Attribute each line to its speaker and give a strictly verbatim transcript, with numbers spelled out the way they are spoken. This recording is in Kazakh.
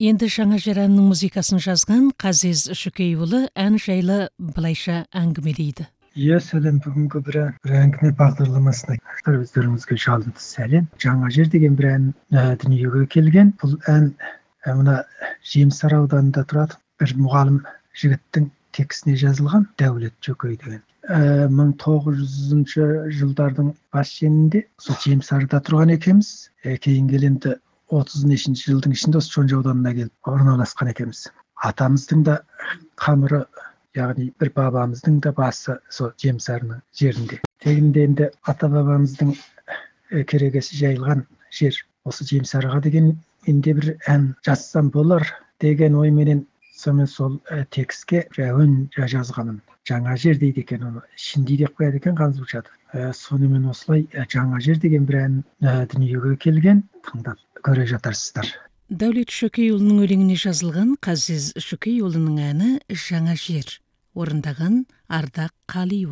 Speaker 1: Енді жаңа жер әнінің музыкасын жазған Қазез Шүкейұлы ән жайлы былайша әңгімелейді.
Speaker 2: Иә, сәлем. Бүгінгі бір ән, бір әңгіме бағдарламасына өздеріңізге жалынды сәлем. Жаңа жер деген бір ән дүниеге келген. Бұл ән мына Жемсар ауданында тұрады. Бір мұғалім жігіттің текстіне жазылған, Дәулет Шөкей деген. мың тоғыз жүзінші жылдардың бас шенінде сол Жемсарда тұрған екенбіз. Кейін келенді отыз нешінші жылдың ішінде осы Шонжы ауданына келіп орналасқан екенбіз. Атамыздың да қамыры, яғни бір бабамыздың да басы сол Жемсарның жерінде. Тегінде енді ата бабамыздың керегесі жайылған жер осы Жемсарға деген менде бір ән жазсам болар деген ойменен сонымен сол текстке үн жазғаным. Жаңа жер дейді екен, оны Шинди деп қояды екен қазбушады. Сонымен осылай жаңа жер деген бір ән дүниеге келген, тыңдап көре жатарсыздар.
Speaker 1: Дәулет Шөкейұлының өлеңіне жазылған Қазез Шүкейұлының әні «Жаңа жер», орындаған Ардақ Қалиұлы.